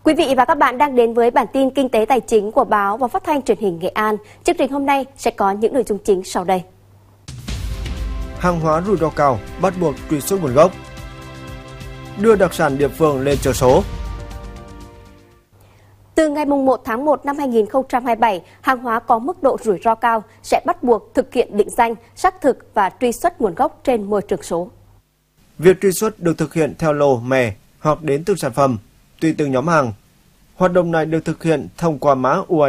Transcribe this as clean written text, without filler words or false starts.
Quý vị và các bạn đang đến với bản tin kinh tế tài chính của báo và phát thanh truyền hình Nghệ An. Chương trình hôm nay sẽ có những nội dung chính sau đây. Hàng hóa rủi ro cao, bắt buộc truy xuất nguồn gốc. Đưa đặc sản địa phương lên chợ số. Từ ngày 1 tháng 1 năm 2027, hàng hóa có mức độ rủi ro cao sẽ bắt buộc thực hiện định danh, xác thực và truy xuất nguồn gốc trên môi trường số. Việc truy xuất được thực hiện theo lô, mè hoặc đến từng sản phẩm, tùy từng nhóm hàng. Hoạt động này được thực hiện thông qua mã UID